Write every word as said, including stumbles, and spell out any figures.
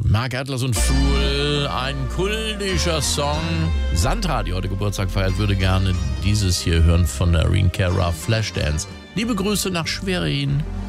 Mark Atlas und Fool, ein kultischer Song. Sandra, die heute Geburtstag feiert, würde gerne dieses hier hören von der Irene Cara, Flashdance. Liebe Grüße nach Schwerin.